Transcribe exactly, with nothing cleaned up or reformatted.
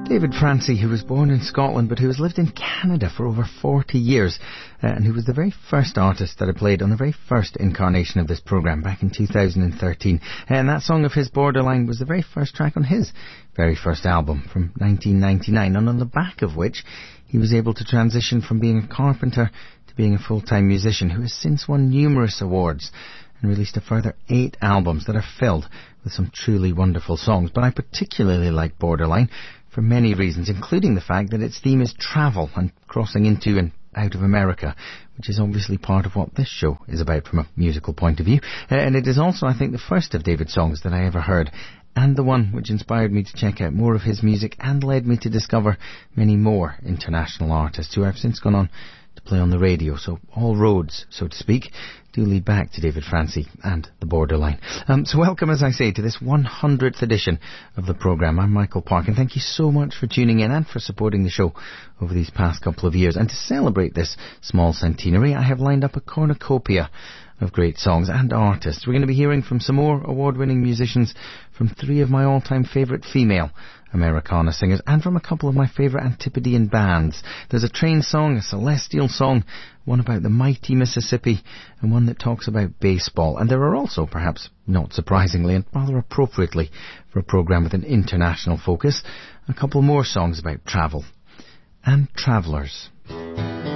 David Francie, who was born in Scotland but who has lived in Canada for over forty years, uh, and who was the very first artist that I played on the very first incarnation of this programme back in two thousand thirteen. And that song of his, Borderline, was the very first track on his very first album from nineteen ninety-nine, and on the back of which he was able to transition from being a carpenter to being a full-time musician, who has since won numerous awards and released a further eight albums that are filled with some truly wonderful songs. But I particularly like Borderline for many reasons, including the fact that its theme is travel and crossing into and out of America, which is obviously part of what this show is about from a musical point of view. Uh, and it is also, I think, the first of David's songs that I ever heard, and the one which inspired me to check out more of his music and led me to discover many more international artists who I've since gone on to play on the radio. So all roads, so to speak, do lead back to David Francie and the Borderline. Um, so welcome, as I say, to this one hundredth edition of the programme. I'm Michael Park, and thank you so much for tuning in and for supporting the show over these past couple of years. And to celebrate this small centenary, I have lined up a cornucopia of great songs and artists. We're going to be hearing from some more award-winning musicians, from three of my all-time favourite female Americana singers, and from a couple of my favourite Antipodean bands. There's a train song, a celestial song, one about the mighty Mississippi, and one that talks about baseball. And there are also, perhaps not surprisingly and rather appropriately for a programme with an international focus, a couple more songs about travel and travellers.